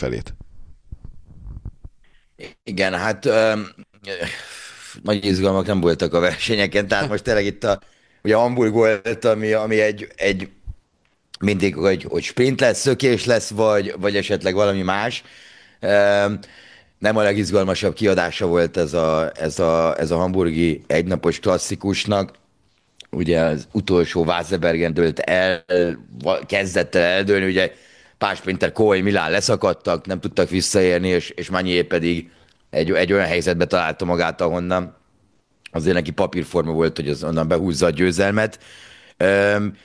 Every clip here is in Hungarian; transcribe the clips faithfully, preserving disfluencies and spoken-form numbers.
felét. Igen, hát öm, nagy izgalmak nem voltak a versenyeken, tehát most tényleg itt a, ugye Hamburg volt, ami, ami egy, egy mindig, hogy, hogy sprint lesz, szökés lesz, vagy, vagy esetleg valami más. Öm, Nem a legizgalmasabb kiadása volt ez a, ez a, ez a hamburgi egynapos klasszikusnak. Ugye az utolsó Vászebergen dőlt el, va- kezdett el eldőlni, ugye Pás Sprinter, Koy, Milán leszakadtak, nem tudtak visszaérni, és, és Magnier pedig egy, egy olyan helyzetbe találta magát, ahonnan azért neki papírforma volt, hogy az onnan behúzza a győzelmet. Öm,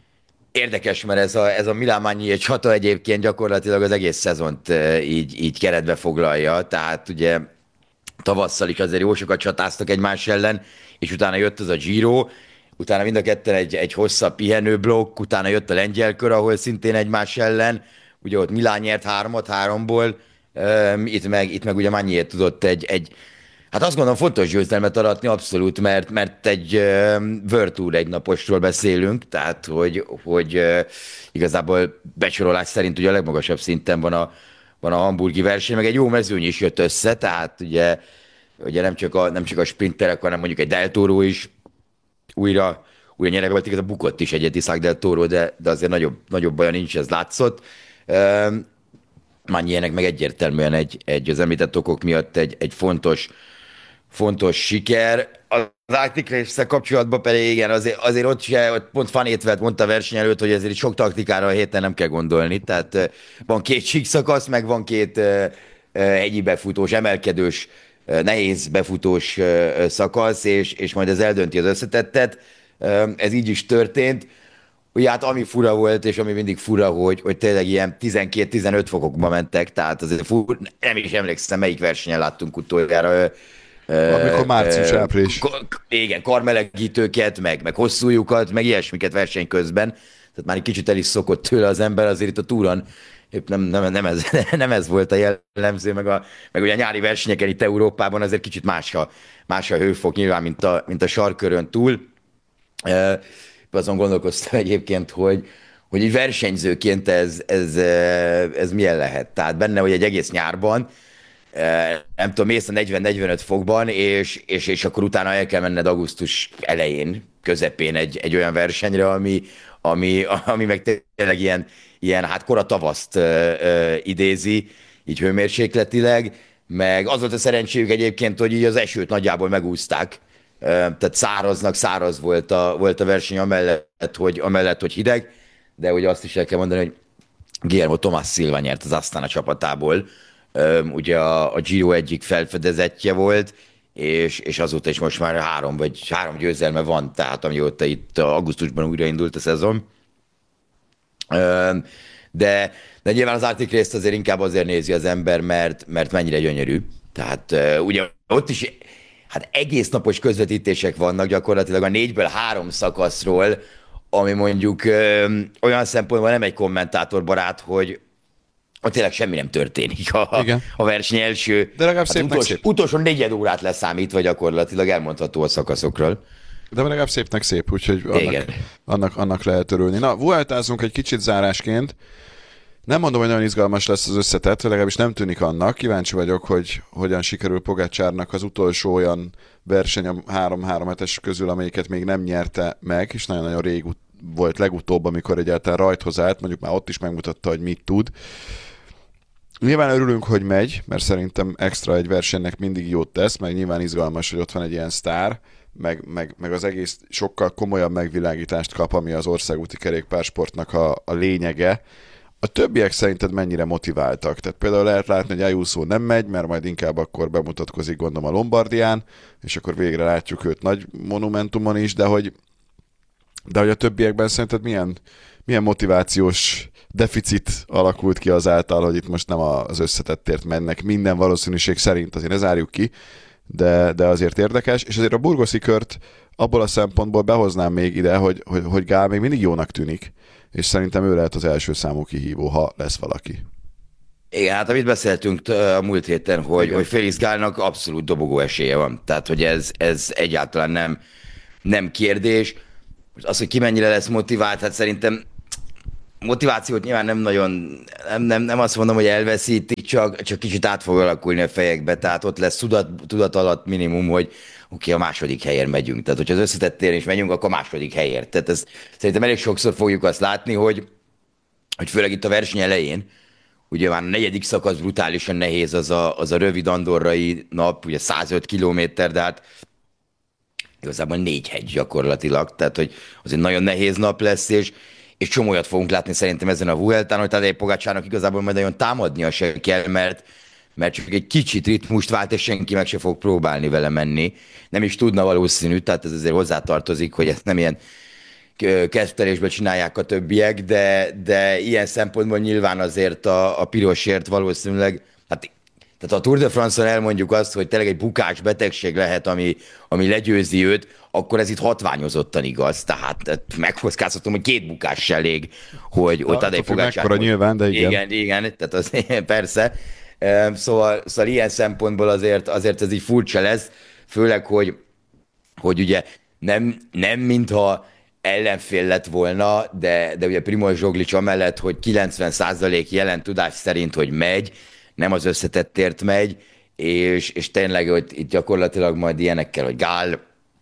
Érdekes, mert ez a, ez a Milán Magnier csata egyébként gyakorlatilag az egész szezont ö, így, így keretbe foglalja, tehát ugye tavasszal is azért jó sokat csatáztak egymás ellen, és utána jött az a Giro, utána mind a ketten egy, egy hosszabb pihenőblokk, utána jött a lengyel kör, ahol szintén egymás ellen, ugye ott Milán nyert hármat háromból, üm, itt meg, itt meg ugye Magnier tudott egy, egy, hát azt gondolom fontos győzelmet aratni abszolút, mert, mert egy um, World Tour egy naposról beszélünk, tehát hogy, hogy uh, igazából besorolás szerint ugye a legmagasabb szinten van a, van a hamburgi verseny, meg egy jó mezőny is jött össze, tehát ugye, ugye nem csak a, nem csak a sprinterek, hanem mondjuk egy Del Toro is újra, újra nyerek volt, igaz, a bukott is egyet Isaac Del Toro, de, de azért nagyobb, nagyobb baja nincs, ez látszott. Um, Mannyiének meg egyértelműen egy, egy az említett okok miatt egy, egy fontos, fontos siker. Az Arctic Race-szel kapcsolatban pedig igen, azért, azért ott, se, ott pont Fanétvet mondta a verseny előtt, hogy ezért itt sok taktikára a héten nem kell gondolni. Tehát eh, van két síkszakasz, meg van két eh, eh, hegyi befutós, emelkedős, eh, nehéz befutós eh, szakasz, és, és majd ez eldönti az összetettet. Eh, Ez így is történt. Ugye hát ami fura volt, és ami mindig fura, hogy, hogy tényleg ilyen tizenkét-tizenöt fokokba mentek, tehát azért fur, nem is emlékszem, melyik versenyen láttunk utoljára. Ö, ö, Amikor ö, március-április. ko- igen, karmelegítőket, meg, meg hosszú lyukat, meg ilyesmiket verseny közben. Tehát már egy kicsit el is szokott tőle az ember, azért itt a túron épp nem, nem, nem, ez, nem ez volt a jellemző, meg, a, meg ugye a nyári versenyeken itt Európában azért kicsit más a, más a hőfok nyilván, mint a, mint a sarkkörön túl. Ö, Azon gondolkoztam egyébként, hogy, hogy egy versenyzőként ez, ez, ö, ez milyen lehet. Tehát benne, hogy egy egész nyárban, ö, nem tudom, mész a negyven-negyvenöt fokban, és, és, és akkor utána el kell menned augusztus elején, közepén egy, egy olyan versenyre, ami, ami, ami meg tényleg ilyen, ilyen hát kora tavaszt ö, ö, idézi, így hőmérsékletileg, meg az volt a szerencséjük egyébként, hogy így az esőt nagyjából megúszták, tehát száraznak, száraz volt a, volt a verseny amellett, hogy, amellett, hogy hideg, de ugye azt is el kell mondani, hogy Guillermo Tomás Silva nyert az Astana csapatából, ugye a, a Giro egyik felfedezetje volt, és, és azóta is most már három vagy három győzelme van, tehát amióta itt augusztusban újraindult a szezon. De, de nyilván az Arctic Race-t azért inkább azért nézi az ember, mert, mert mennyire gyönyörű. Tehát ugye ott is hát egész napos közvetítések vannak gyakorlatilag a négyből három szakaszról, ami mondjuk ö, olyan szempontból nem egy kommentátor barát, hogy ott tényleg semmi nem történik a, Igen. a verseny első, De legalább hát szépnek utolsó, szép. utolsó negyed órát leszámítva gyakorlatilag elmondható a szakaszokról. De legalább szépnek szép, úgyhogy annak, Igen. annak, annak lehet örülni. Na, vueltázunk egy kicsit zárásként. Nem mondom, hogy nagyon izgalmas lesz az összetett, legalábbis nem tűnik annak. Kíváncsi vagyok, hogy hogyan sikerül Pogacsárnak az utolsó olyan verseny a három-három hetes közül, amelyiket még nem nyerte meg, és nagyon-nagyon rég volt legutóbb, amikor egyáltalán rajthoz állt, mondjuk már ott is megmutatta, hogy mit tud. Nyilván örülünk, hogy megy, mert szerintem extra egy versenynek mindig jót tesz, meg nyilván izgalmas, hogy ott van egy ilyen sztár, meg, meg, meg az egész sokkal komolyabb megvilágítást kap, ami az országúti kerékpársportnak a, a lényege. A többiek szerinted mennyire motiváltak? Tehát például lehet látni, hogy Ayuso nem megy, mert majd inkább akkor bemutatkozik, gondolom, a Lombardián, és akkor végre látjuk őt nagy monumentumon is, de hogy, de hogy a többiekben szerinted milyen, milyen motivációs deficit alakult ki azáltal, hogy itt most nem az összetettért mennek minden valószínűség szerint, azért ne zárjuk ki, de, de azért érdekes, és azért a burgoszi kört abból a szempontból behoznám még ide, hogy, hogy, hogy Gál még mindig jónak tűnik, és szerintem ő lehet az első számú kihívó, ha lesz valaki. Igen, hát amit beszéltünk t- a múlt héten, hogy, Igen. hogy Félix Gálnak abszolút dobogó esélye van. Tehát, hogy ez, ez egyáltalán nem, nem kérdés. Most az, hogy ki mennyire lesz motivált, hát szerintem motivációt nyilván nem nagyon, nem, nem, nem azt mondom, hogy elveszíti, csak, csak kicsit át fog alakulni a fejekbe, tehát ott lesz tudat, tudat alatt minimum, hogy oké, okay, a második helyen megyünk. Tehát, hogyha az összetett téren is megyünk, akkor a második helyért. Tehát ez, szerintem elég sokszor fogjuk azt látni, hogy, hogy főleg itt a verseny elején, ugye már a negyedik szakasz brutálisan nehéz, az a, az a rövid andorrai nap, ugye száz öt kilométer, de hát igazából négy hegy gyakorlatilag, tehát hogy az egy nagyon nehéz nap lesz, és, és csomó olyat fogunk látni szerintem ezen a Vueltán, hogy Tadej Pogačarnak igazából majd nagyon támadnia se kell, mert, mert csak egy kicsit ritmust vált, és senki meg se fog próbálni vele menni. Nem is tudna valószínű, tehát ez azért hozzátartozik, hogy ezt nem ilyen kezdtelésben csinálják a többiek, de, de ilyen szempontból nyilván azért a, a pirosért valószínűleg, hát tehát ha a Tour de France-on elmondjuk azt, hogy tényleg egy bukás betegség lehet, ami, ami legyőzi őt, akkor ez itt hatványozottan igaz. Tehát megkockáztatom, hogy két bukás se elég, hogy ott ad egy Pogačar. Mekkora nyilván, de igen. Igen, igen, tehát az persze. Szóval, szóval ilyen szempontból azért, azért ez így furcsa lesz, főleg, hogy, hogy ugye nem, nem mintha ellenfél lett volna, de, de ugye Primož Roglič amellett, hogy kilencven százalék jelen tudás szerint, hogy megy, nem az összetettért megy, és, és tényleg, hogy itt gyakorlatilag majd ilyenekkel, hogy Gál,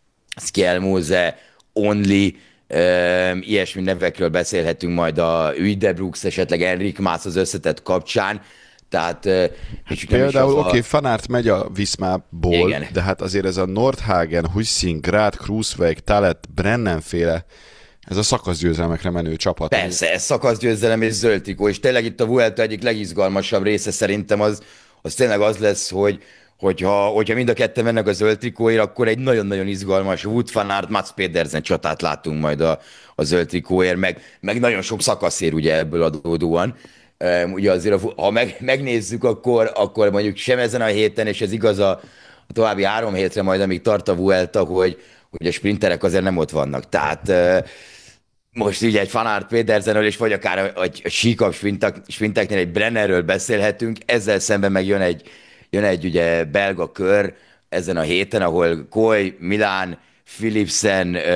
Skjelmose, Only, um, ilyesmi nevekről beszélhetünk majd a Uijdebrooks, esetleg Enric Mas az összetett kapcsán, tehát... Hát például, oké, okay, a... Van Aert megy a Viszmából, igen, de hát azért ez a Nordhagen, Huijsing, Grad, Kruijswijk, Talet, Brennen féle, ez a szakaszgyőzelmekre menő csapat. Persze, ez szakaszgyőzelem és zöld trikó, és tényleg itt a Vuelta egyik legizgalmasabb része szerintem az, az tényleg az lesz, hogy hogyha, hogyha mind a ketten mennek a zöld trikóért, akkor egy nagyon-nagyon izgalmas Wout van Aert, Mats Pedersen csatát látunk majd a, a zöld trikóért, meg, meg nagyon sok szakaszér ugye ebből adódóan. Um, ugye azért, ha meg, megnézzük, akkor, akkor mondjuk sem ezen a héten, és ez igaz a, a további három hétre majd, amíg tart a Vuelta, hogy, hogy a sprinterek azért nem ott vannak. Tehát uh, most ugye egy Van Aert Pedersenről, és vagy akár a, a, a síkabb sprinteknél egy Brennerről beszélhetünk, ezzel szemben meg jön egy, jön egy ugye belga kör ezen a héten, ahol Koy, Milán, Philipsen, ö,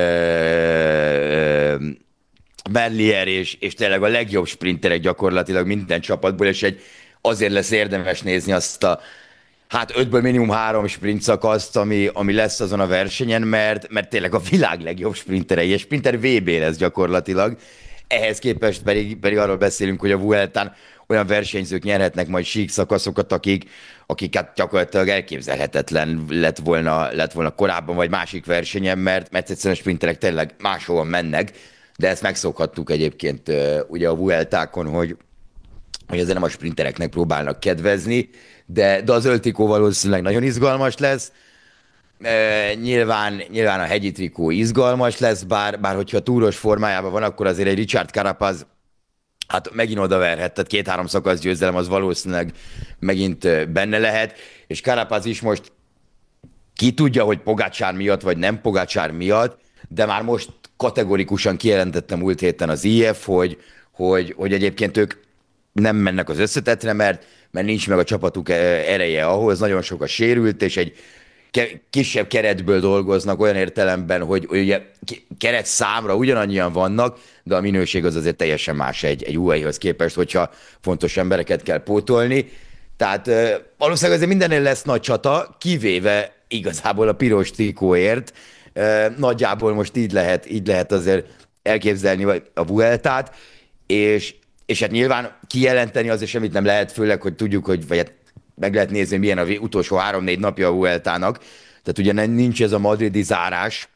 ö, Merlier és, és tényleg a legjobb sprinterek gyakorlatilag minden csapatból, és egy, azért lesz érdemes nézni azt a hát ötből minimum három sprint szakaszt, ami, ami lesz azon a versenyen, mert, mert tényleg a világ legjobb sprinterei, és sprinter vé bé lesz gyakorlatilag. Ehhez képest pedig, pedig arról beszélünk, hogy a Vueltán olyan versenyzők nyerhetnek majd sík szakaszokat, akik, akik hát gyakorlatilag elképzelhetetlen lett volna, lett volna korábban, vagy másik versenyen, mert, mert egyszerűen a sprinterek tényleg máshol mennek, de ezt megszokhattuk egyébként ugye a Vueltákon, hogy, hogy ezzel nem a sprintereknek próbálnak kedvezni, de, de az zöld trikó valószínűleg nagyon izgalmas lesz. E, nyilván, nyilván a hegyi trikó izgalmas lesz, bár, bár hogyha túros formájában van, akkor azért egy Richard Carapaz hát megint odaverhet, tehát két-három szakasz győzelem az valószínűleg megint benne lehet, és Carapaz is most ki tudja, hogy Pogačar miatt, vagy nem Pogačar miatt, de már most kategorikusan kijelentette múlt héten az i ef, hogy, hogy, hogy egyébként ők nem mennek az összetetre, mert, mert nincs meg a csapatuk ereje ahhoz, nagyon sok a sérült, és egy kisebb keretből dolgoznak olyan értelemben, hogy, hogy ugye keret számra ugyanannyian vannak, de a minőség az azért teljesen más egy, egy u á é-hoz képest, hogyha fontos embereket kell pótolni. Tehát valószínűleg azért mindennél lesz nagy csata, kivéve igazából a piros trikóért. Nagyjából most így lehet, így lehet azért elképzelni a Vueltát, és, és hát nyilván kijelenteni azért semmit nem lehet, főleg, hogy tudjuk, hogy vagy hát meg lehet nézni, milyen az utolsó három-négy napja a Vueltának. Tehát ugye nincs ez a madridi zárás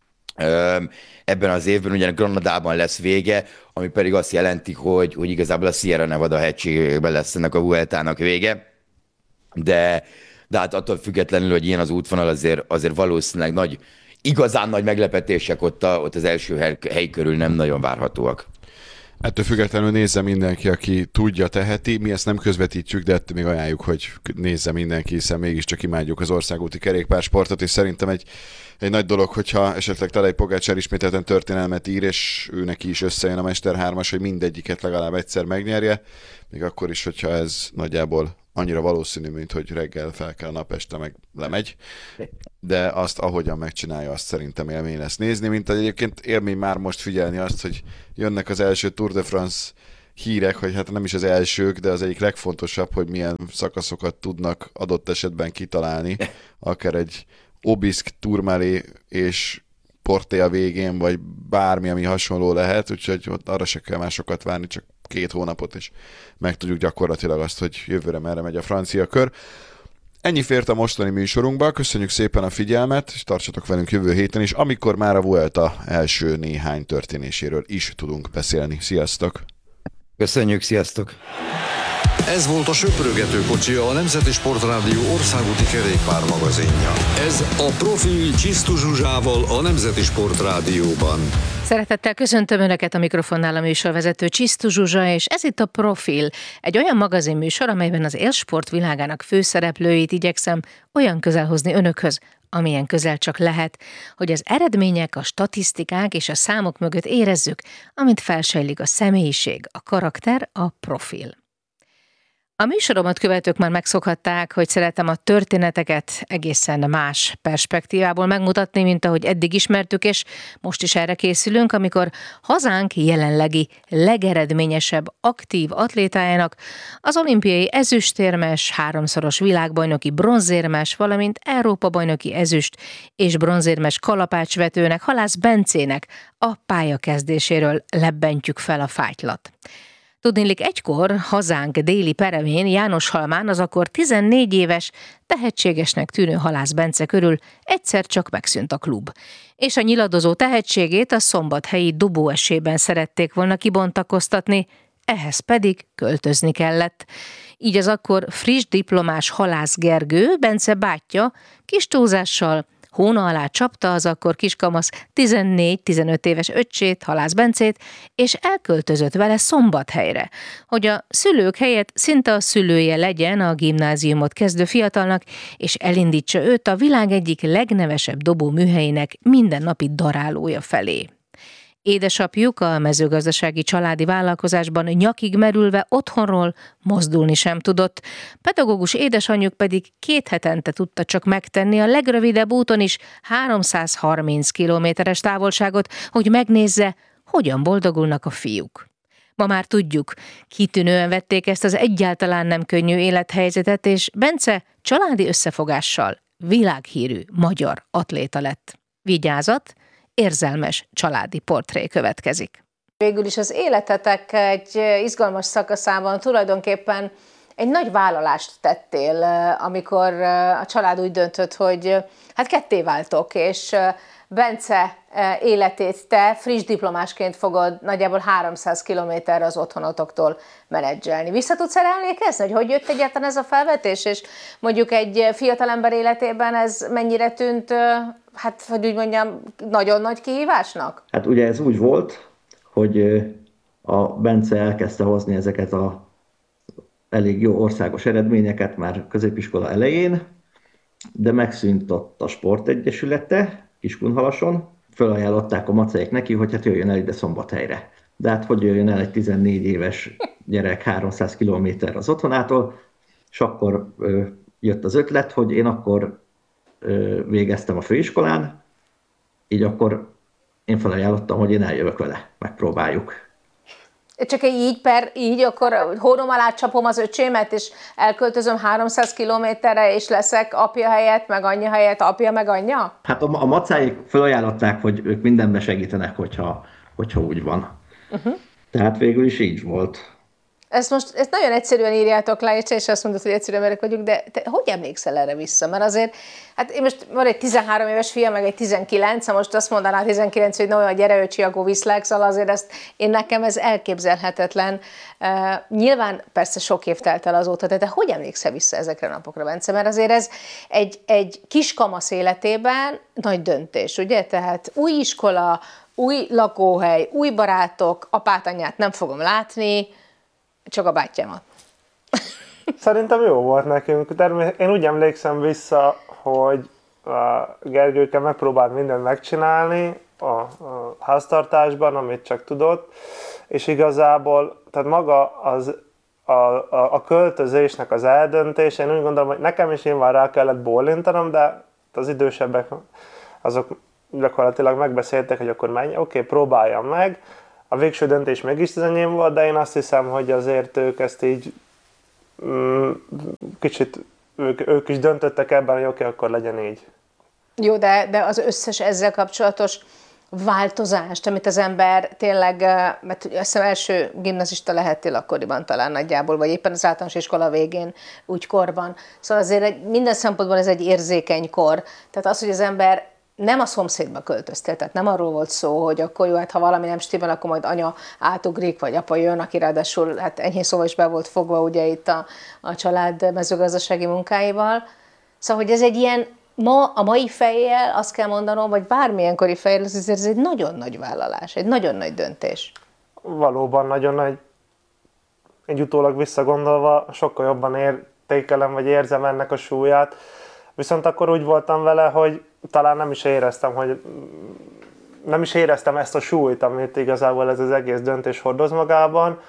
ebben az évben, ugye Granadában lesz vége, ami pedig azt jelenti, hogy, hogy igazából a Sierra Nevada hegységében lesz ennek a Vueltának vége. De, de hát attól függetlenül, hogy ilyen az útvonal, azért, azért valószínűleg nagy, igazán nagy meglepetések ott, a, ott az első hely, hely körül nem nagyon várhatóak. Ettől függetlenül nézze mindenki, aki tudja, teheti. Mi ezt nem közvetítjük, de ettől még ajánljuk, hogy nézze mindenki, hiszen mégiscsak imádjuk az országúti kerékpársportot, és szerintem egy, egy nagy dolog, hogyha esetleg Tadej Pogačar ismételten történelmet ír, és ő neki is összejön a Mester hármas, hogy mindegyiket legalább egyszer megnyerje, még akkor is, hogyha ez nagyjából annyira valószínű, mint hogy reggel fel kell, nap este meg lemegy, de azt, ahogyan megcsinálja, azt szerintem élmény lesz nézni, mint egyébként élmény már most figyelni azt, hogy jönnek az első Tour de France hírek, hogy hát nem is az elsők, de az egyik legfontosabb, hogy milyen szakaszokat tudnak adott esetben kitalálni, akár egy Obisk, Tourmalet és Porté a végén, vagy bármi, ami hasonló lehet, úgyhogy ott arra se kell másokat várni, csak két hónapot, és megtudjuk gyakorlatilag azt, hogy jövőre merre megy a francia kör. Ennyi fért a mostani műsorunkba, köszönjük szépen a figyelmet, és tartsatok velünk jövő héten is, amikor már a Vuelta első néhány történéséről is tudunk beszélni. Sziasztok! Köszönjük, sziasztok! Ez volt a Söprögető kocsia, a Nemzeti Sportrádió országúti kerékpármagazinja. Ez a Profil Csisztu Zsuzsával a Nemzeti Sportrádióban. Szeretettel köszöntöm Önöket, a mikrofonnál a műsorvezető Csisztu Zsuzsa, és ez itt a Profil, egy olyan magazinműsor, amelyben az élsport világának főszereplőit igyekszem olyan közel hozni Önökhöz, amilyen közel csak lehet, hogy az eredmények, a statisztikák és a számok mögött érezzük, amint felsejlik a személyiség, a karakter, a profil. A műsoromat követők már megszokhatták, hogy szeretem a történeteket egészen más perspektívából megmutatni, mint ahogy eddig ismertük, és most is erre készülünk, amikor hazánk jelenlegi legeredményesebb aktív atlétájának, az olimpiai ezüstérmes, háromszoros világbajnoki bronzérmes, valamint Európa-bajnoki ezüst és bronzérmes kalapácsvetőnek, Halász Bencének a pályakezdéséről lebbentjük fel a fátylat. Tudniillik, egykor hazánk déli peremén, Jánoshalmán az akkor tizennégy éves, tehetségesnek tűnő Halász Bence körül egyszer csak megszűnt a klub. És a nyiladozó tehetségét a szombathelyi dobóesében szerették volna kibontakoztatni, ehhez pedig költözni kellett. Így az akkor friss diplomás Halász Gergő, Bence bátyja, kis túlzással hóna alá csapta az akkor kiskamasz tizennégy-tizenöt éves öccsét, Halász Bencét, és elköltözött vele Szombathelyre, hogy a szülők helyett szinte a szülője legyen a gimnáziumot kezdő fiatalnak, és elindítsa őt a világ egyik legnevesebb dobó műhelyének mindennapi darálója felé. Édesapjuk a mezőgazdasági családi vállalkozásban nyakig merülve otthonról mozdulni sem tudott, pedagógus édesanyjuk pedig két hetente tudta csak megtenni a legrövidebb úton is háromszázharminc kilométeres távolságot, hogy megnézze, hogyan boldogulnak a fiúk. Ma már tudjuk, kitűnően vették ezt az egyáltalán nem könnyű élethelyzetet, és Bence családi összefogással világhírű magyar atléta lett. Vigyázat! Érzelmes családi portré következik. Végül is az életetek egy izgalmas szakaszában tulajdonképpen egy nagy vállalást tettél, amikor a család úgy döntött, hogy hát ketté váltok, és Bence életét te friss diplomásként fogod nagyjából háromszáz kilométerre az otthonotoktól menedzselni. Vissza tudsz erre emlékezni, hogy hogy jött egyáltalán ez a felvetés, és mondjuk egy fiatalember életében ez mennyire tűnt, hát hogy úgy mondjam, nagyon nagy kihívásnak? Hát ugye ez úgy volt, hogy a Bence elkezdte hozni ezeket a elég jó országos eredményeket már középiskola elején, de megszűnt ott a sportegyesülete Kiskunhalason, fölajánlották a macék neki, hogy hát jöjjön el ide Szombathelyre. De hát hogy jöjjön el egy tizennégy éves gyerek háromszáz kilométer az otthonától, és akkor ö, jött az ötlet, hogy én akkor ö, végeztem a főiskolán, így akkor én felajánlottam, hogy én eljövök vele, megpróbáljuk. Csak így per így, akkor hónom alá csapom az öcsémet, és elköltözöm háromszáz kilométerre, és leszek apja helyett, meg anyja helyett, apja meg anyja? Hát a, a macáik felajánlották, hogy ők mindenben segítenek, hogyha, hogyha úgy van. Uh-huh. Tehát végül is így volt. Ezt most ezt nagyon egyszerűen írjátok le, és azt mondod, hogy egyszerű emberek vagyunk, de te hogy emlékszel erre vissza? Mert azért, hát én most van egy tizenhárom éves fia, meg egy tizenkilenc, ha most azt mondaná tizenkilenc, hogy na, gyere öcsi, akkor viszlek, szóval azért ezt, én nekem ez elképzelhetetlen. Uh, nyilván persze sok év telt el azóta, de te hogy emlékszel vissza ezekre a napokra, Bence? Mert azért ez egy, egy kiskamasz életében nagy döntés, ugye? Tehát új iskola, új lakóhely, új barátok, apát, anyát nem fogom látni, csak a bátyámat. Szerintem jó volt nekünk. Én úgy emlékszem vissza, hogy a Gergőke megpróbált mindent megcsinálni a, a háztartásban, amit csak tudott, és igazából, tehát maga az, a, a, a költözésnek az eldöntése, én úgy gondolom, hogy nekem is nyilván rá kellett bólintanom, de az idősebbek azok gyakorlatilag megbeszéltek, hogy akkor menj, oké, okay, próbáljam meg. A végső döntés mégis az enyém volt, de én azt hiszem, hogy azért ők ezt így mm, kicsit, ők, ők is döntöttek ebben, hogy oké, okay, akkor legyen így. Jó, de, de az összes ezzel kapcsolatos változást, amit az ember tényleg, mert azt hiszem első gimnazista lehettél akkoriban talán nagyjából, vagy éppen az általános iskola végén, úgy korban. Szóval azért egy, minden szempontból ez egy érzékeny kor. Tehát az, hogy az ember nem a szomszédba költöztél, tehát nem arról volt szó, hogy akkor jó, hát ha valami nem stimmel, akkor majd anya átugrik, vagy apa jön, aki ráadásul hát enyhén szóval is be volt fogva ugye itt a, a család mezőgazdasági munkáival. Szóval, hogy ez egy ilyen, ma a mai fejjel azt kell mondanom, vagy bármilyen kori fejjel, ez, ez egy nagyon nagy vállalás, egy nagyon nagy döntés. Valóban nagyon nagy, egy utólag visszagondolva sokkal jobban értékelem, vagy érzem ennek a súlyát. Viszont akkor úgy voltam vele, hogy talán nem is éreztem, hogy nem is éreztem ezt a súlyt, amit igazából ez az egész döntés hordoz magában.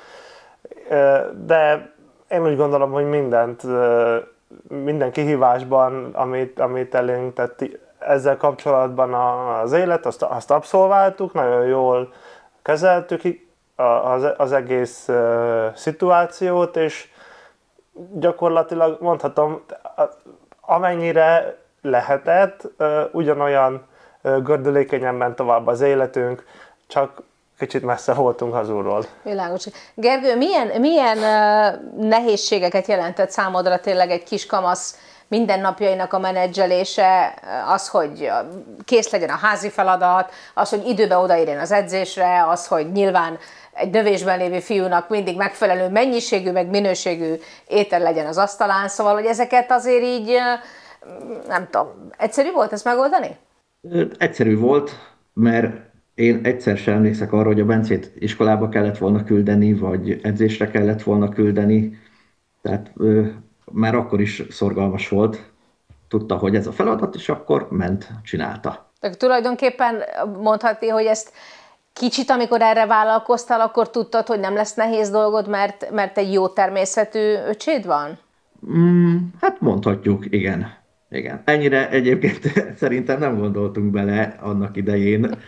De én úgy gondolom, hogy mindent, minden kihívásban, amit, amit elénk tett ezzel kapcsolatban az élet, azt, azt abszolváltuk, nagyon jól kezeltük az, az egész szituációt, és gyakorlatilag mondhatom, amennyire lehetett, ugyanolyan gördülékenyen ment tovább az életünk, csak kicsit messze voltunk hazulról. Világos. Gergő, milyen, milyen nehézségeket jelentett számodra tényleg egy kiskamasz mindennapjainak a menedzselése, az, hogy kész legyen a házi feladat, az, hogy időben odaérjen az edzésre, az, hogy nyilván egy növésben lévő fiúnak mindig megfelelő mennyiségű, meg minőségű étel legyen az asztalán, szóval, hogy ezeket azért így, nem tudom, egyszerű volt ezt megoldani? Egyszerű volt, mert én egyszer sem emlékszek arra, hogy a Bencét iskolába kellett volna küldeni, vagy edzésre kellett volna küldeni, tehát ö, már akkor is szorgalmas volt, tudta, hogy ez a feladat, és akkor ment, csinálta. Tehát tulajdonképpen mondhatni, hogy ezt kicsit, amikor erre vállalkoztál, akkor tudtad, hogy nem lesz nehéz dolgod, mert, mert egy jó természetű öcséd van? Mm, hát mondhatjuk, igen. igen. Ennyire egyébként szerintem nem gondoltunk bele annak idején,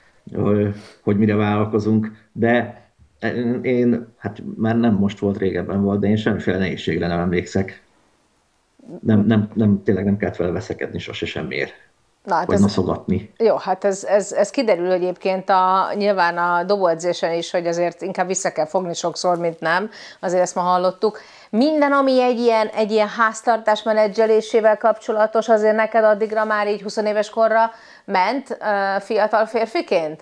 hogy mire vállalkozunk, de én, hát már nem most volt, régebben volt, de én semmiféle nehézségre nem emlékszek. Nem, nem, nem, tényleg nem kellett vele veszekedni sose semmiért. Na, hát vagy ez, noszogatni. Jó, hát ez, ez, ez kiderül egyébként a, nyilván a dobóedzésen is, hogy azért inkább vissza kell fogni sokszor, mint nem. Azért ezt ma hallottuk. Minden, ami egy ilyen, egy ilyen háztartás menedzselésével kapcsolatos, azért neked addigra már így húsz éves korra ment fiatal férfiként?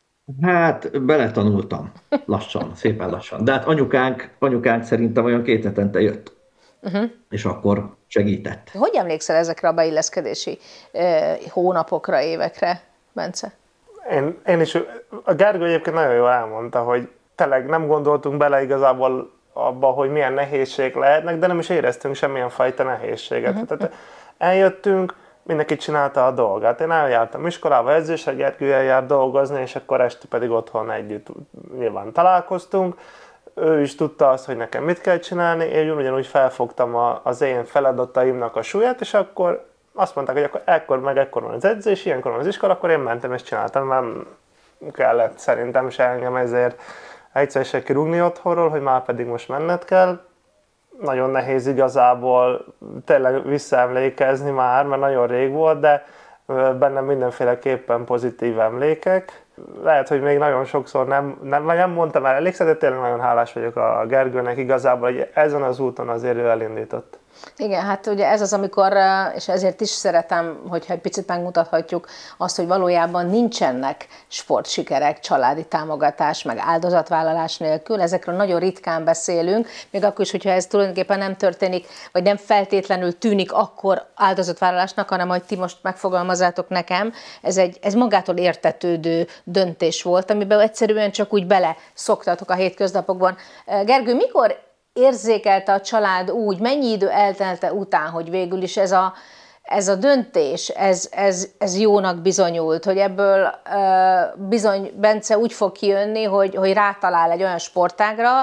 Hát beletanultam, lassan, szépen lassan. De hát anyukánk, anyukánk szerintem olyan két hetente jött, uh-huh. és akkor segített. Hogy emlékszel ezekre a beilleszkedési eh, hónapokra, évekre, Bence? Én, én is, a Gergő egyébként nagyon jól elmondta, hogy tényleg nem gondoltunk bele igazából abba, hogy milyen nehézség lehetnek, de nem is éreztünk semmilyen fajta nehézséget. Uh-huh. Tehát eljöttünk, mindenki csinálta a dolgát. Én eljártam iskolába edzésre, Gergő eljár dolgozni, és akkor este pedig otthon együtt nyilván találkoztunk. Ő is tudta azt, hogy nekem mit kell csinálni, én ugyanúgy felfogtam a, az én feladataimnak a súlyát, és akkor azt mondták, hogy akkor ekkor meg ekkor van az edzés, ilyenkor van az iskola, akkor én mentem és csináltam, nem kellett szerintem se engem ezért egyszer se kirúgni otthonról, hogy már pedig most menned kell. Nagyon nehéz igazából tényleg visszaemlékezni már, mert nagyon rég volt, de bennem mindenféleképpen pozitív emlékek. Lehet, hogy még nagyon sokszor nem, nem, nem mondtam el elégszer, de tényleg nagyon hálás vagyok a Gergőnek igazából, hogy ezen az úton azért ő elindított. Igen, hát ugye ez az, amikor, és ezért is szeretem, hogyha egy picit megmutathatjuk azt, hogy valójában nincsenek sportsikerek, családi támogatás, meg áldozatvállalás nélkül, ezekről nagyon ritkán beszélünk, még akkor is, hogyha ez tulajdonképpen nem történik, vagy nem feltétlenül tűnik akkor áldozatvállalásnak, hanem hogy ti most megfogalmazzátok nekem, ez egy ez magától értetődő döntés volt, amiben egyszerűen csak úgy bele szoktatok a hétköznapokban. Gergő, mikor érzékelte a család úgy, mennyi idő eltelte után, hogy végül is ez a, ez a döntés, ez, ez, ez jónak bizonyult, hogy ebből uh, bizony Bence úgy fog kijönni, hogy, hogy rátalál egy olyan sportágra,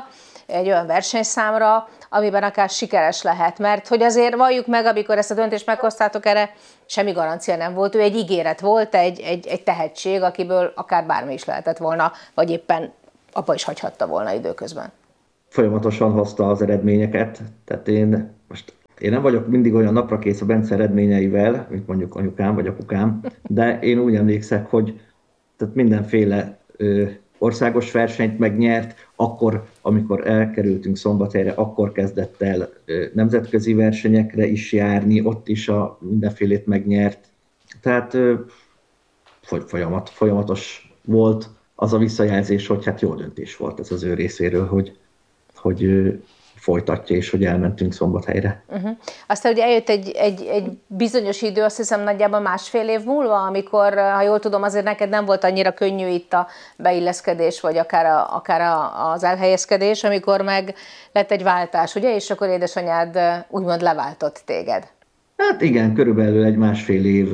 egy olyan versenyszámra, amiben akár sikeres lehet. Mert hogy azért valljuk meg, amikor ezt a döntést meghoztátok, erre semmi garancia nem volt. Ő egy ígéret volt, egy, egy, egy tehetség, akiből akár bármi is lehetett volna, vagy éppen abba is hagyhatta volna időközben. Folyamatosan hozta az eredményeket, tehát én most én nem vagyok mindig olyan naprakész a Bence eredményeivel, mint mondjuk anyukám vagy apukám, de én úgy emlékszek, hogy tehát mindenféle ö, országos versenyt megnyert, akkor, amikor elkerültünk Szombathelyre, akkor kezdett el ö, nemzetközi versenyekre is járni, ott is a mindenfélét megnyert. Tehát ö, folyamat, folyamatos volt az a visszajelzés, hogy hát jó döntés volt ez az ő részéről, hogy, hogy ö, folytatja, és hogy elmentünk Szombathelyre. Uh-huh. Aztán ugye eljött egy, egy, egy bizonyos idő, azt hiszem nagyjából másfél év múlva, amikor, ha jól tudom, azért neked nem volt annyira könnyű itt a beilleszkedés, vagy akár, a, akár a, az elhelyezkedés, amikor meg lett egy váltás, ugye? És akkor édesanyád úgymond leváltott téged. Hát igen, körülbelül egy másfél év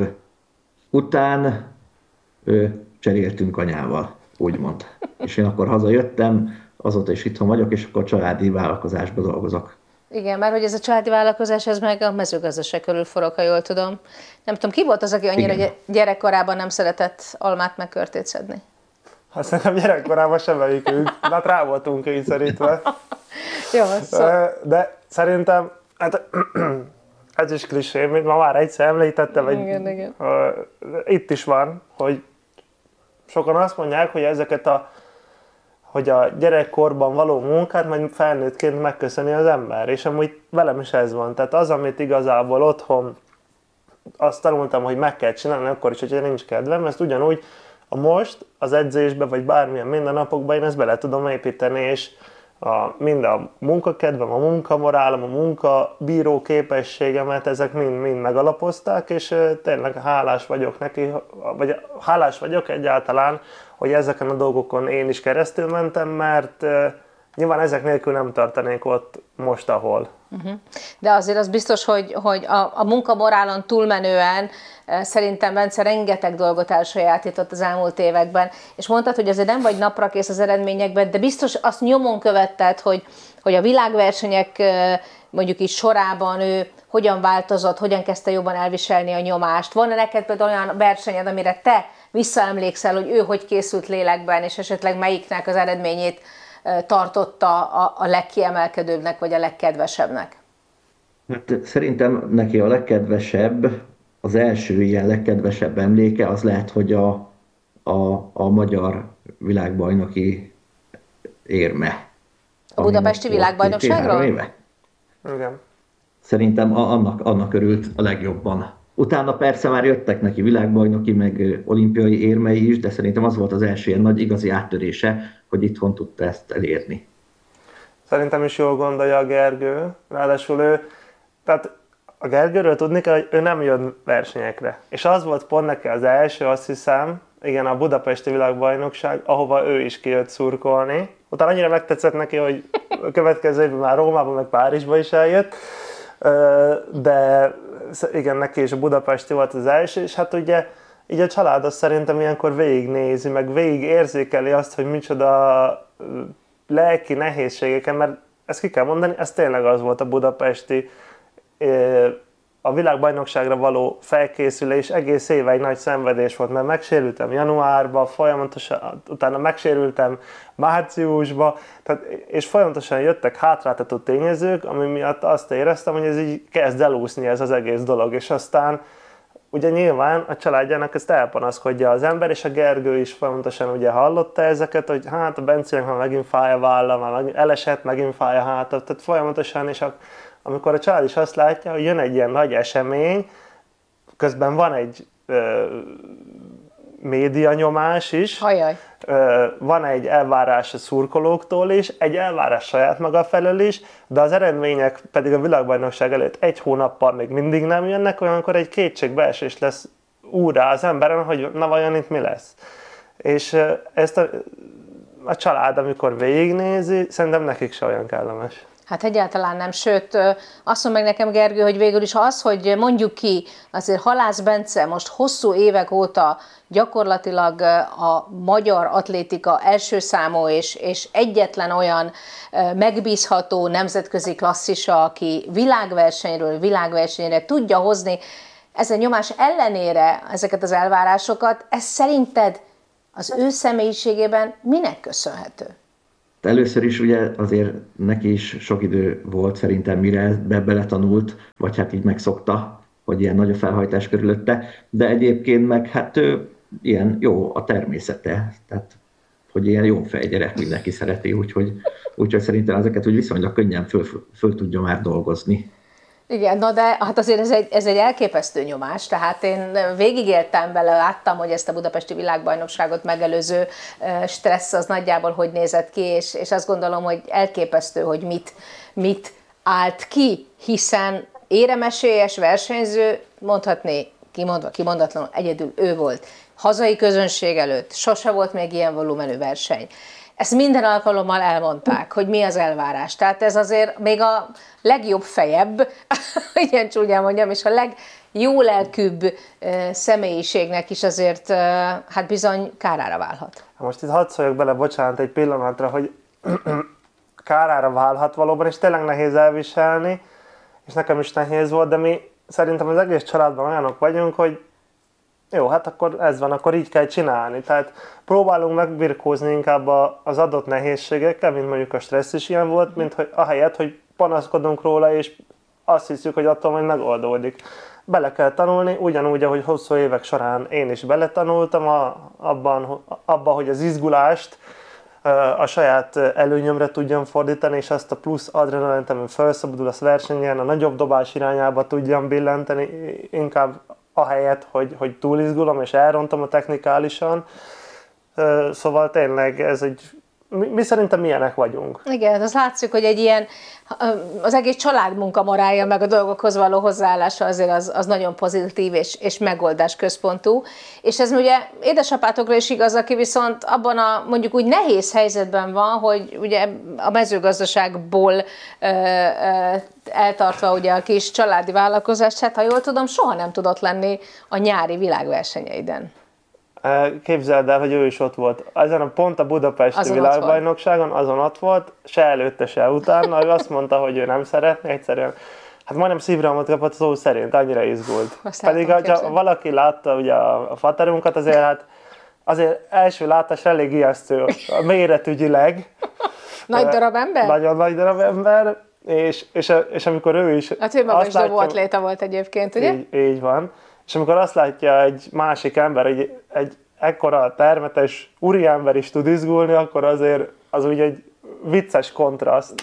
után ő, cseréltünk anyával, úgymond. És én akkor hazajöttem, azóta is itthon vagyok, és akkor családi vállalkozásban dolgozok. Igen, mert hogy ez a családi vállalkozás, ez meg a mezőgazdaság körül forog, ha jól tudom. Nem tudom, ki volt az, aki annyira Igen. gyerekkorában nem szeretett almát meg körtét szedni? Hát szerintem gyerekkorában sem melyikünk. Hát rá voltunk kényszerítve. Jó, szóval. De szerintem, hát ez is klisé, mint ma már egyszer említettem, egy, igen, igen. Uh, itt is van, hogy sokan azt mondják, hogy ezeket a hogy a gyerekkorban való munkát majd felnőttként megköszöni az ember, és amúgy velem is ez van. Tehát az, amit igazából otthon azt tanultam, hogy meg kell csinálni, akkor is, hogyha nincs kedvem, ezt ugyanúgy a most, az edzésbe, vagy bármilyen mindennapokban én ezt bele tudom építeni, és a, mind a munkakedvem, a munkamorálom, a munkabíró képességemet, ezek mind-mind megalapozták, és tényleg hálás vagyok neki, vagy hálás vagyok egyáltalán, hogy ezeken a dolgokon én is keresztül mentem, mert nyilván ezek nélkül nem tartanék ott most, ahol. Uh-huh. De azért az biztos, hogy, hogy a, a munkamorálon túlmenően szerintem Bence rengeteg dolgot elsajátított az elmúlt években, és mondtad, hogy azért nem vagy naprakész az eredményekben, de biztos azt nyomon követted, hogy, hogy a világversenyek mondjuk így sorában ő hogyan változott, hogyan kezdte jobban elviselni a nyomást. Van-e neked például olyan versenyed, amire te visszaemlékszel, hogy ő hogy készült lélekben, és esetleg melyiknek az eredményét tartotta a, a legkiemelkedőbbnek, vagy a legkedvesebbnek? Hát szerintem neki a legkedvesebb, az első ilyen legkedvesebb emléke az lehet, hogy a, a, a magyar világbajnoki érme. A budapesti világbajnokságról? Igen. Szerintem annak, annak örült a legjobban. Utána persze már jöttek neki világbajnoki, meg olimpiai érmei is, de szerintem az volt az első ilyen nagy igazi áttörése, hogy itthon tudta ezt elérni. Szerintem is jól gondolja a Gergő, ráadásul ő, tehát a Gergőről tudni kell, hogy ő nem jön versenyekre. És az volt pont neki az első, azt hiszem, igen, a budapesti világbajnokság, ahova ő is kijött szurkolni. Utána annyira megtetszett neki, hogy a következő évben már Rómában, meg Párizsba is eljött. De igen, neki is a budapesti volt az első, és hát ugye így a család azt szerintem ilyenkor végignézi, meg végig érzékeli azt, hogy micsoda lelki nehézségeken, mert ezt ki kell mondani, ez tényleg az volt a budapesti a világbajnokságra való felkészülés, egész éve egy nagy szenvedés volt, mert megsérültem januárban, folyamatosan, utána megsérültem márciusban, tehát, és folyamatosan jöttek hátráltató tényezők, ami miatt azt éreztem, hogy ez így kezd elúszni ez az egész dolog, és aztán ugye nyilván a családjának ezt elpanaszkodja az ember, és a Gergő is folyamatosan ugye hallotta ezeket, hogy hát a Bencének már megint fáj a válla, már megint elesett, megint fáj a háta, tehát folyamatosan, és a amikor a család is azt látja, hogy jön egy ilyen nagy esemény, közben van egy ö, médianyomás is, Ajaj. ö, van egy elvárás a szurkolóktól is, egy elvárás saját maga felől is, de az eredmények pedig a világbajnokság előtt egy hónappal még mindig nem jönnek, olyankor egy kétségbeesés lesz úrrá az emberen, hogy na vajon itt mi lesz. És ezt a, a család, amikor végignézi, szerintem nekik se olyan kellemes. Hát egyáltalán nem, sőt, azt mondja meg nekem Gergő, hogy végül is az, hogy mondjuk ki, azért Halász Bence most hosszú évek óta gyakorlatilag a magyar atlétika első számú és, és egyetlen olyan megbízható nemzetközi klasszisa, aki világversenyről világversenyre tudja hozni ezen nyomás ellenére ezeket az elvárásokat, ez szerinted az ő személyiségében minek köszönhető? Először is ugye azért neki is sok idő volt szerintem, mire be beletanult, vagy hát így megszokta, hogy ilyen nagy a felhajtás körülötte, de egyébként meg hát ő ilyen jó a természete, tehát hogy ilyen jó fejgyerek, mindenki szereti, úgyhogy, úgyhogy szerintem ezeket úgy viszonylag könnyen föl, föl tudja már dolgozni. Igen, na de hát azért ez egy, ez egy elképesztő nyomás, tehát én végigéltem vele, láttam, hogy ezt a budapesti világbajnokságot megelőző stressz az nagyjából hogy nézett ki, és, és azt gondolom, hogy elképesztő, hogy mit, mit állt ki, hiszen éremesélyes versenyző, mondhatni, kimondva, kimondatlanul egyedül ő volt. Hazai közönség előtt sose volt még ilyen volumenű verseny. Ezt minden alkalommal elmondták, hogy mi az elvárás. Tehát ez azért még a legjobb fejebb, ilyen csúnyán mondjam, és a legjó lelkűbb személyiségnek is azért hát bizony kárára válhat. Most itt hadd szóljak bele, bocsánat, egy pillanatra, hogy kárára válhat valóban, és tényleg nehéz elviselni, és nekem is nehéz volt, de mi szerintem az egész családban olyanok vagyunk, hogy jó, hát akkor ez van, akkor így kell csinálni. Tehát próbálunk megbirkózni inkább az adott nehézségekkel, mint mondjuk a stressz is ilyen volt, mint hogy ahelyett, hogy panaszkodunk róla, és azt hiszük, hogy attól majd megoldódik. Bele kell tanulni, ugyanúgy, ahogy hosszú évek során én is beletanultam a, abban, abban, hogy az izgulást a saját előnyömre tudjam fordítani, és azt a plusz adrenalint, ami felszabadul, azt versenyen a nagyobb dobás irányába tudjam billenteni, inkább ahelyett, hogy, hogy túlizgulom és elrontom a technikálisan. Szóval tényleg ez egy... Mi, mi szerintem milyenek vagyunk. Igen, az látszik, hogy egy ilyen, az egész családmunka morálja meg a dolgokhoz való hozzáállása azért az, az nagyon pozitív és, és megoldás központú. És ez ugye édesapátokra is igaz, aki viszont abban a mondjuk úgy nehéz helyzetben van, hogy ugye a mezőgazdaságból ö, ö, eltartva ugye a kis családi vállalkozást, hát ha jól tudom, soha nem tudott lenni a nyári világversenyeiden. Képzeld el, hogy ő is ott volt. Ezen a pont a budapesti azon világbajnokságon, azon ott volt, se előtte, se utána. Ő azt mondta, hogy ő nem szeretne, egyszerűen. Hát majdnem szívrohamot kapott szó szerint, annyira izgult. Azt Pedig, ha valaki látta ugye a, a faterunkat, azért hát azért első látásra elég ijesztő méretügyileg. Nagy darab ember? Nagyon nagy darab ember, és, és, és amikor ő is... Hát ő maga is dobóatléta volt egyébként, ugye? Így, így van. És amikor azt látja egy másik ember, hogy egy ekkora termetes úriember is tud izgulni, akkor azért az úgy egy vicces kontraszt.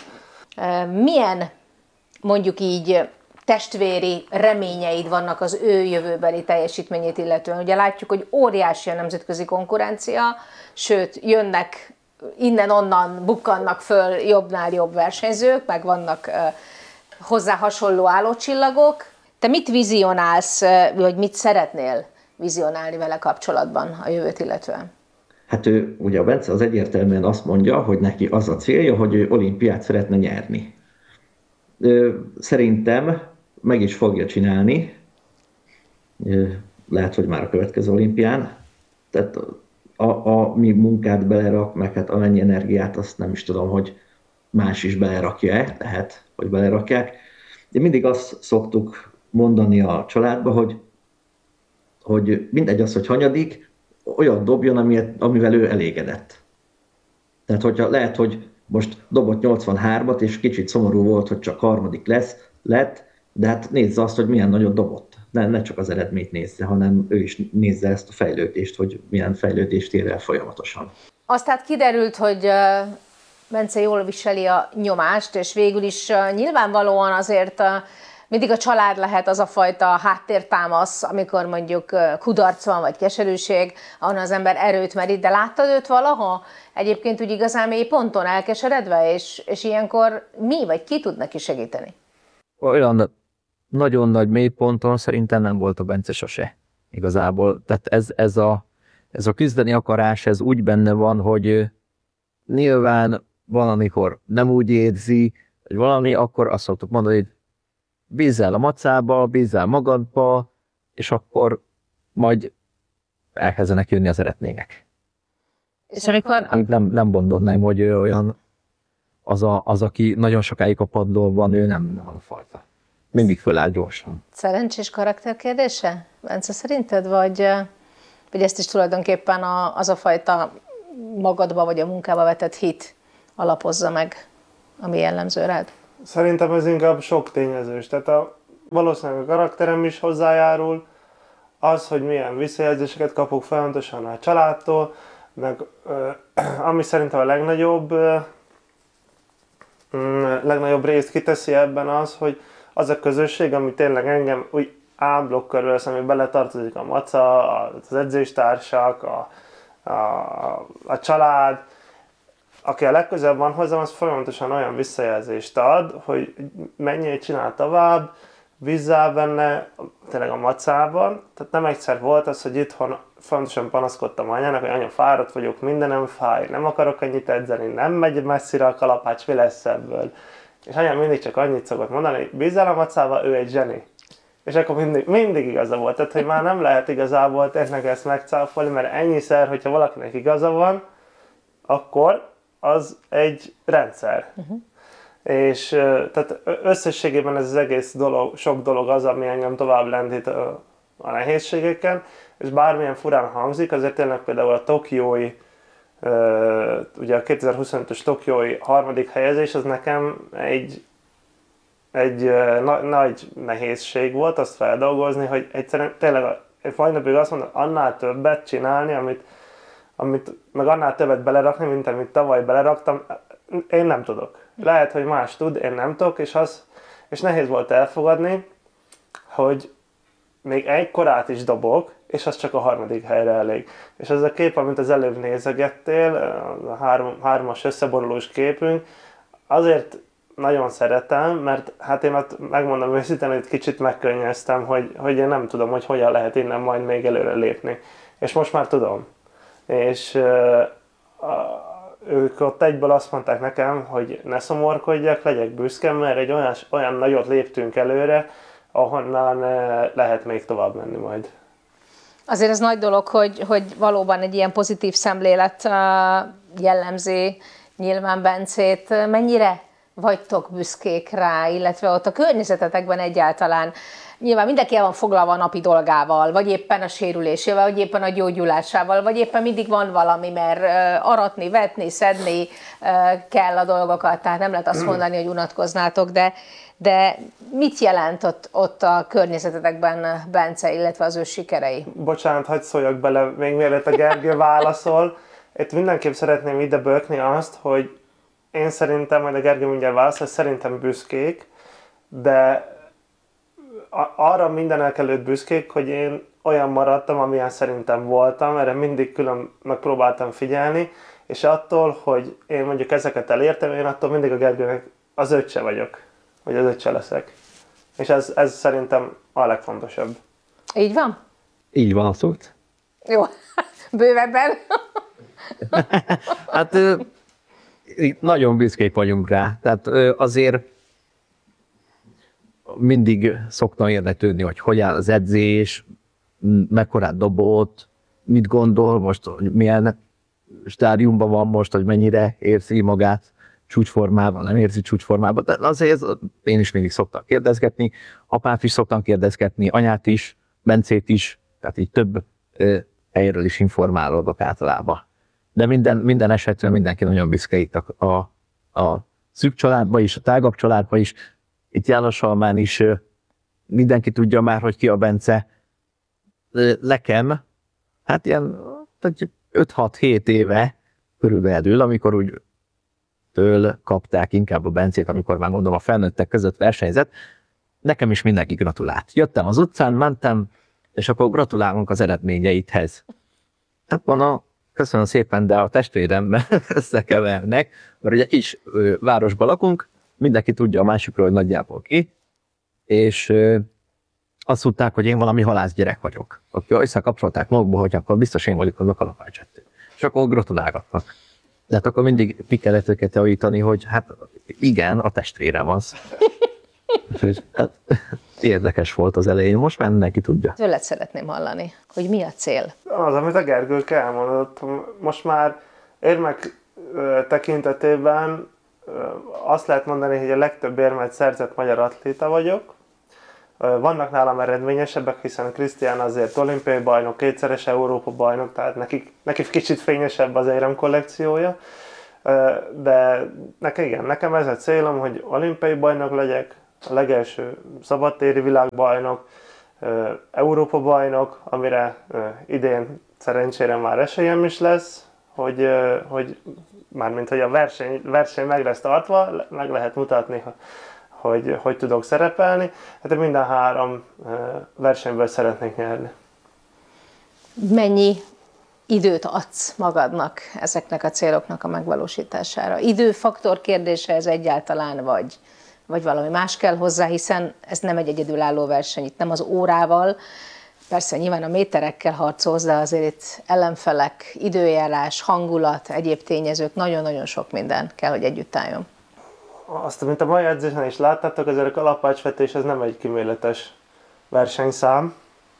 Milyen, mondjuk így, testvéri reményeid vannak az ő jövőbeli teljesítményét illetően? Ugye látjuk, hogy óriási a nemzetközi konkurencia, sőt, jönnek innen-onnan, bukkannak föl jobbnál jobb versenyzők, meg vannak hozzá hasonló állócsillagok. Te mit vizionálsz, vagy mit szeretnél vizionálni vele kapcsolatban a jövőt illetően? Hát ő, ugye a Bence az egyértelműen azt mondja, hogy neki az a célja, hogy ő olimpiát szeretne nyerni. Szerintem meg is fogja csinálni, lehet, hogy már a következő olimpián. Tehát a, a mi munkát belerak, meg hát amennyi energiát, azt nem is tudom, hogy más is belerakja-e, lehet, hogy belerakják. De mindig azt szoktuk mondani a családba, hogy, hogy mindegy az, hogy hanyadik, olyan dobjon, amivel ő elégedett. Tehát hogyha lehet, hogy most dobott nyolcvanhármat, és kicsit szomorú volt, hogy csak harmadik lesz, lett, de hát nézze azt, hogy milyen nagyot dobott. Ne, ne csak az eredményt nézze, hanem ő is nézze ezt a fejlődést, hogy milyen fejlődést ér el folyamatosan. Azt hát kiderült, hogy Bence jól viseli a nyomást, és végül is nyilvánvalóan azért mindig a család lehet az a fajta háttértámasz, amikor mondjuk kudarc van, vagy keserűség, ahonnan az ember erőt merít, de láttad őt valaha egyébként úgy igazán mély ponton elkeseredve, és, és ilyenkor mi, vagy ki tud neki segíteni? Olyan nagyon nagy mélyponton szerintem nem volt a Bence sose igazából. Tehát ez, ez, a, ez a küzdeni akarás, ez úgy benne van, hogy nyilván van, amikor nem úgy érzi, vagy valami, akkor azt szoktuk mondani, hogy bízzál a macába, bízzál magadba, és akkor majd elkezdenek jönni az eredmények. És amikor... Nem, nem gondolnám, hogy ő olyan az, a, az, aki nagyon sokáig a padlón van, ő nem, nem a fajta. Mindig föláll gyorsan. Szerencsés karakterkérdése, Bence, szerinted? Vagy, vagy ezt is tulajdonképpen a, az a fajta magadba vagy a munkába vetett hit alapozza meg, ami jellemző rád? Szerintem ez inkább sok tényezős. Tehát a, valószínűleg a karakterem is hozzájárul, az, hogy milyen visszajelzéseket kapok folyamatosan a családtól, meg ö, ami szerintem a legnagyobb, ö, legnagyobb részt kiteszi ebben az, hogy az a közösség, ami tényleg engem úgy ámblokk körülvesz, ami beletartozik a maca, az edzőstársak, a, a, a család, aki a legközelebb van hozzám, az folyamatosan olyan visszajelzést ad, hogy menjél, csinál tovább, bízzál benne, tényleg a macában. Tehát nem egyszer volt az, hogy itthon fontosan panaszkodtam anyának, hogy anya, fáradt vagyok, mindenem fáj, nem akarok ennyit edzeni, nem megy messzire a kalapács, mi lesz ebből? És anyám mindig csak annyit szokott mondani, hogy bízzál a macába, ő egy zseni. És akkor mindig, mindig igaza volt, tehát hogy már nem lehet igazából tényleg ezt megcáfolni, mert ennyiszer, hogyha valakinek igaza van, akkor az egy rendszer. Uh-huh. És tehát összességében ez az egész dolog, sok dolog az, ami engem tovább lendít a, a nehézségeken, és bármilyen furán hangzik, azért tényleg például a tokiói, ugye a kétezer-huszonötös tokiói harmadik helyezés, az nekem egy, egy na, nagy nehézség volt azt feldolgozni, hogy egyszerűen tényleg mai napig azt mondom, annál többet csinálni, amit, amit meg annál többet belerakni, mint amit tavaly beleraktam, én nem tudok. Lehet, hogy más tud, én nem tudok, és, az, és nehéz volt elfogadni, hogy még egy korát is dobok, és az csak a harmadik helyre elég. És ez a kép, amit az előbb nézegettél, a három, hármas összeborulós képünk, azért nagyon szeretem, mert hát én ott megmondom őszintén, hogy kicsit megkönnyeztem, hogy, hogy én nem tudom, hogy hogyan lehet innen majd még előre lépni. És most már tudom. És uh, a, ők ott egyből azt mondták nekem, hogy ne szomorkodjak, legyek büszke, mert egy olyan, olyan nagyot léptünk előre, ahonnan lehet még tovább menni majd. Azért ez nagy dolog, hogy, hogy valóban egy ilyen pozitív szemlélet jellemzi nyilván Bencét. Mennyire vagytok büszkék rá, illetve ott a környezetetekben egyáltalán? Nyilván mindenki el van foglalva a napi dolgával, vagy éppen a sérülésével, vagy éppen a gyógyulásával, vagy éppen mindig van valami, mert aratni, vetni, szedni kell a dolgokat, tehát nem lehet azt mondani, hogy unatkoznátok, de, de mit jelent ott, ott a környezetetekben Bence, illetve az ő sikerei? Bocsánat, hadd szóljak bele, még mielőtt a Gergő válaszol. Itt mindenképp szeretném ide bökni azt, hogy én szerintem, majd a Gergő mindjárt válaszol, szerintem büszkék, de arra mindenek előtt büszkék, hogy én olyan maradtam, amilyen szerintem voltam, erre mindig külön megpróbáltam figyelni, és attól, hogy én mondjuk ezeket elértem, én attól mindig a Gergőnek az öccse vagyok, vagy az öccse leszek. És ez, ez szerintem a legfontosabb. Így van? Így van, szólt. Jó, bővebben. Hát nagyon büszkék vagyunk rá. Tehát azért mindig szoktam érdeklődni, hogy hogy áll az edzés, mekkorát dobott, mit gondol most, hogy milyen stádiumban van most, hogy mennyire érzi magát csúcsformában, nem érzi csúcsformában. De azért én is mindig szoktam kérdezgetni, apát is szoktam kérdezgetni, anyát is, Bencét is, tehát így több helyről is informálódok általában. De minden, minden esetben mindenki nagyon büszke itt a, a, a szűk családban is, a tágabb családban is. Itt Jánosalmán is mindenki tudja már, hogy ki a Bence. Nekem, hát ilyen öt-hat-hét éve körülbelül, amikor úgy től kapták inkább a Bencét, amikor már mondom a felnőttek között versenyzett, nekem is mindenki gratulált. Jöttem az utcán, mentem, és akkor gratulálunk az eredményeidhez. Hát van a köszönöm szépen, de a testvéremmel összekevernek, mert ugye is városban lakunk, mindenki tudja a másikról, hogy nagyjából ki, és ö, azt tudták, hogy én valami halászgyerek vagyok. Akkor összekapcsolták magukba, hogy akkor biztos én vagyok az a kalapácsettő. És akkor gratulálgatnak. De hát akkor mindig mi kellett őket javítani, hogy hát igen, a testvérem az. Hát, érdekes volt az elején, most már mindenki tudja. Tőled szeretném hallani, hogy mi a cél. Az, amit a Gergőke elmondott, most már érmek tekintetében azt lehet mondani, hogy a legtöbb érmet szerzett magyar atléta vagyok. Vannak nálam eredményesebbek, hiszen Krisztián azért olimpiai bajnok, kétszeres Európa bajnok, tehát neki, neki kicsit fényesebb az érem kollekciója. De nekem, igen, nekem ez a célom, hogy olimpiai bajnok legyek, a legelső szabadtéri világbajnok, Európa bajnok, amire idén szerencsére már esélyem is lesz, hogy, hogy mármint, hogy a verseny, verseny meg lesz tartva, meg lehet mutatni, hogy hogy tudok szerepelni. Hát minden három versenyből szeretnék nyerni. Mennyi időt adsz magadnak ezeknek a céloknak a megvalósítására? Időfaktor kérdése ez egyáltalán, vagy, vagy valami más kell hozzá, hiszen ez nem egy egyedülálló verseny, itt nem az órával, persze nyilván a méterekkel harcolsz, de azért itt ellenfelek, időjárás, hangulat, egyéb tényezők, nagyon-nagyon sok minden kell, hogy együtt álljon. Azt, mint a mai edzésen is láttátok, azért a kalapácsvetés ez nem egy kíméletes versenyszám.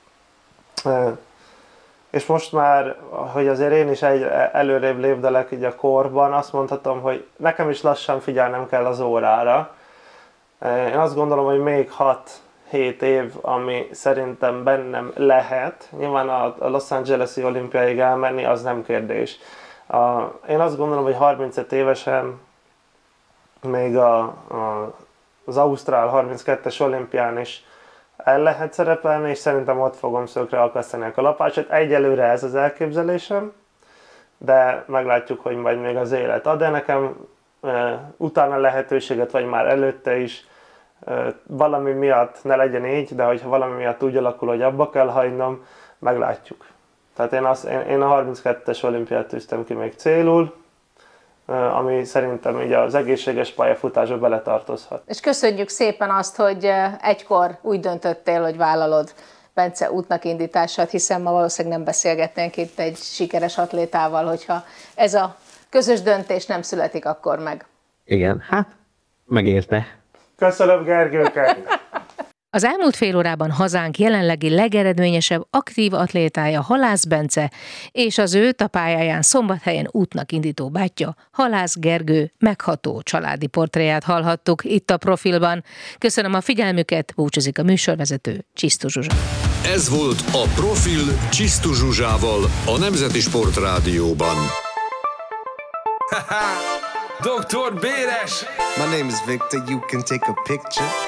És most már, hogy azért én is egy előrébb lépdelek így a korban, azt mondhatom, hogy nekem is lassan figyelnem kell az órára. Én azt gondolom, hogy még hat-hét év, ami szerintem bennem lehet. Nyilván a Los Angeles-i olimpiáig elmenni, az nem kérdés. Én azt gondolom, hogy harmincöt évesen még a, a, az Ausztrál harminckettes olimpián is el lehet szerepelni, és szerintem ott fogom szökre akasztani a kalapácsot. Egyelőre ez az elképzelésem, de meglátjuk, hogy majd még az élet ad, de nekem e, utána lehetőséget, vagy már előtte is e, valami miatt ne legyen így, de hogyha valami miatt úgy alakul, hogy abba kell hagynom, meglátjuk. Tehát én, azt, én, én a harminckettes olimpiát tűztem ki még célul, ami szerintem így az egészséges pályafutásba beletartozhat. És köszönjük szépen azt, hogy egykor úgy döntöttél, hogy vállalod Bence útnak indítását, hiszen ma valószínűleg nem beszélgetnénk itt egy sikeres atlétával, hogyha ez a közös döntés nem születik akkor meg. Igen, hát megérte. Köszönöm, Gergőke! Az elmúlt fél órában hazánk jelenlegi legeredményesebb aktív atlétája Halász Bence, és az őt a pályáján Szombathelyen útnak indító bátyja Halász Gergő megható családi portréját hallhattuk itt a Profilban. Köszönöm a figyelmüket, búcsúzik a műsorvezető, Csisztu Zsuzsa. Ez volt a Profil Csisztu Zsuzsával a Nemzeti Sportrádióban. doktor Béres! My name is Victor, you can take a picture.